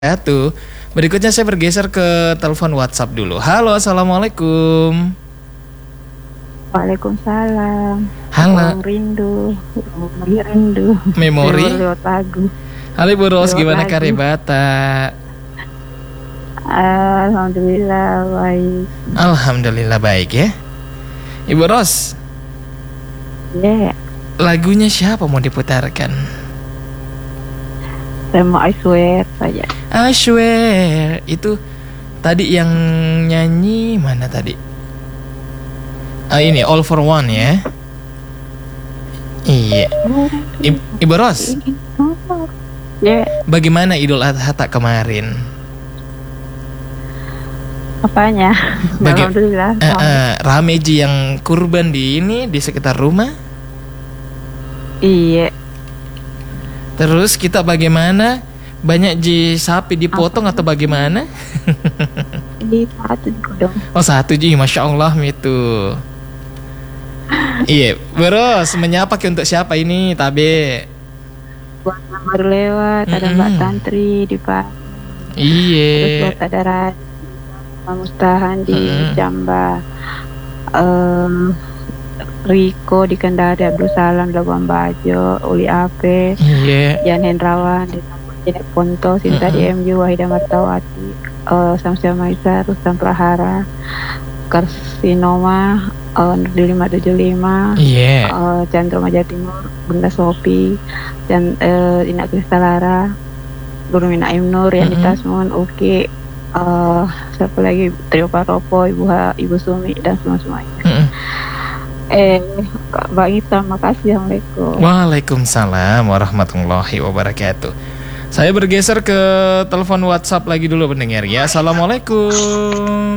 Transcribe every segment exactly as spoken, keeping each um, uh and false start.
Satu. Berikutnya saya bergeser ke telepon WhatsApp dulu. Halo, assalamualaikum. Waalaikumsalam. Halo. Ruang rindu, memori rindu. Memori. Lewat lagu. Halo Ibu Ros, Lewat gimana lagu. karebata? Alhamdulillah baik. Alhamdulillah baik ya. Ibu Ros, Ya, yeah. lagunya siapa mau diputarkan? Saya mau I swear saja. I swear. Itu tadi yang nyanyi mana tadi? Ah ini All for One ya. Iya. I- Ibu Ros, Ya, yeah. bagaimana Idul Adha tak kemarin? Apanya? Baga- Alhamdulillah. Eh, eh, rame ji yang kurban di ini di sekitar rumah. Iya. Terus kita bagaimana? Banyak ji sapi dipotong atau bagaimana? Ini satu dong. Oh satu ji, masya Allah itu. Iya, Beros menyapa ke untuk siapa ini Tabe? Buat yang baru lewat, ada Mm-mm. Mbak Tantri di Pak. Terus Iya. buat ada Radi, Pak Mustahan di Mm-mm. Jamba. Em, Riko di Kendari, Abdul Salam, Labuan Bajo, Uli Ape, Iya. Jan Hendrawan di Jenek Ponto, Sinta di M U, Wahida Martawati, uh, Samsia Maisa, Rustam Prahara, Karsinoma, uh, Nurdi lima tujuh lima, Iya. uh, Chandra Maja Timur, Bunda Sopi, dan uh, Ina Kristalara, Guru Mina Nur, Yani Mm-mm. Tasmun, Uki, uh, siapa lagi, Trio Paropo, Ibu Ha, Ibu Sumi, dan semua-semuanya. Mm-mm. Eh, Kak Mbak Ita, makasih. Assalamualaikum. Waalaikumsalam warahmatullahi wabarakatuh. Saya bergeser ke telepon WhatsApp lagi dulu pendengar ya. Assalamualaikum.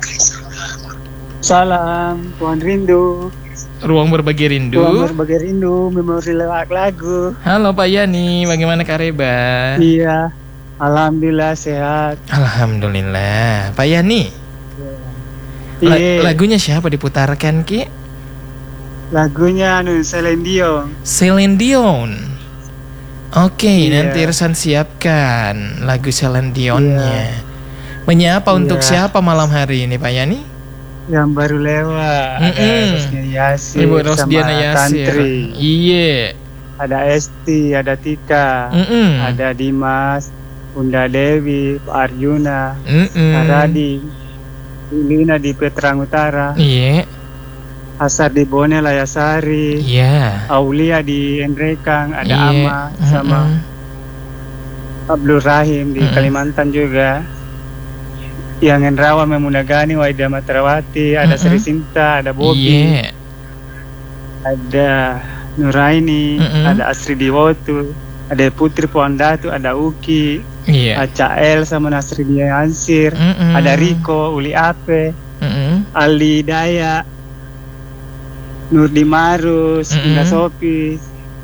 Salam, Tuan Rindu. Ruang berbagi rindu. Tuan berbagi rindu, memori lewat lagu. Halo Pak Yani, bagaimana kareba? Iya, alhamdulillah sehat. Alhamdulillah. Pak Yani, la- Iya, lagunya siapa diputarkan Ki? lagunya anu Celine Dion. Celine Dion. Oke, Iya. nanti Irsan siapkan lagu Celine Dionnya. Menyapa untuk Iya. siapa malam hari ini Pak Yani? Yang baru lewat. Mm-mm. Ada Rosdiana Yasir Ibu sama Rosdiana Yasir. Tantri. Iya. Ada Esti, ada Tika, Mm-mm. ada Dimas, Bunda Dewi, Pak Arjuna, Mm-mm. Kak Radi, Lina di Petrang Utara, Iya. Asar di Bone Layasari, Iya. Aulia di Enrekang, ada Iya. Ama sama Mm-mm. Abdul Rahim di Mm-mm. Kalimantan juga. Yang Enrawa Memunagani, Waida Matrawati, ada Mm-mm. Sri Sinta, ada Bobi, Iya. ada Nuraini, Mm-mm. ada Asri Diwotu, ada Putri Puandatu, ada Uki, Iya. Aca El sama Nasri Ansir, Mm-mm. ada Riko, Uli Ape, Mm-mm. Ali Daya, Nurdi Marus, Mm-mm. Bunda Sopi,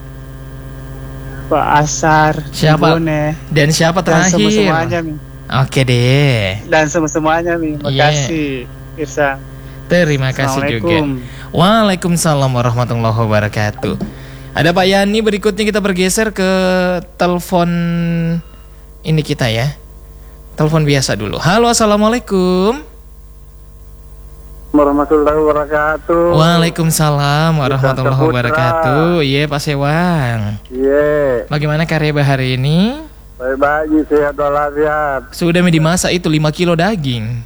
Pak Asar, Siapa? Bone, Dan siapa dan terakhir? semua semuanya Mi. Oke deh. Dan semua semuanya Mi. Iya. Makasih, Irsa. Terima kasih juga. Assalamualaikum. Waalaikumsalam warahmatullahi wabarakatuh. Ada Pak Yani, berikutnya kita bergeser ke telepon ini kita ya. Telepon biasa dulu. Halo, assalamualaikum. Warahmatullahi wabarakatuh. Waalaikumsalam warahmatullahi Putra. wabarakatuh. Iya Pak Sewang. Iya, Bagaimana kareba hari ini? baik baik sehat walafiat. Sudah dimasak itu lima kilo daging.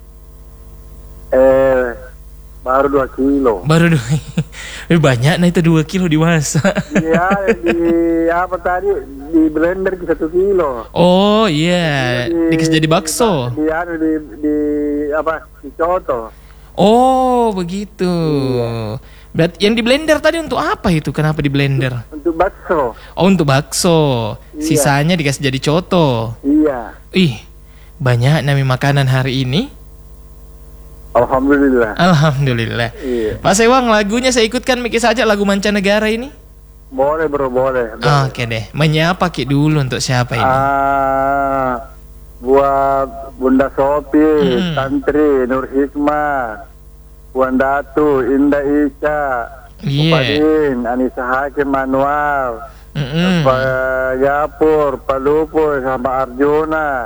Eh, baru dua kilo. Baru dua. Banyak nah itu dua kilo dimasak. Iya, di apa tadi di blender di satu kilo. Oh iya, dikasih jadi bakso. Di anu di, di apa di coto. Oh begitu. Berarti yang di blender tadi untuk apa itu? Kenapa di blender? Untuk bakso. Oh untuk bakso. Iya. Sisanya dikasih jadi coto. Iya, Ih, banyak nami makanan hari ini. alhamdulillah. Alhamdulillah. Iya, Pak Sewang, lagunya saya ikutkan mikir saja lagu mancanegara ini. boleh bro, boleh. boleh. Oke deh. Menyapa Ki dulu untuk siapa ini? Ah, buat Bunda Sopi, Hmm. Tantri, Nur Hikmah, Puan Datu, Indah Ica, Iya. Upadin, Anissa Hakim Manual, Mm-mm. Pak Yapur, Pak Lupo, sama Arjuna.